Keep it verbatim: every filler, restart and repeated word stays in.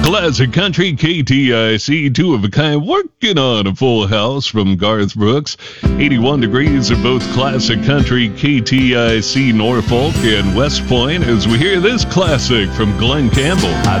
Classic Country K T I C, two of a kind, working on a full house from Garth Brooks. eighty-one degrees at both Classic Country K T I C Norfolk and West Point as we hear this classic from Glenn Campbell. I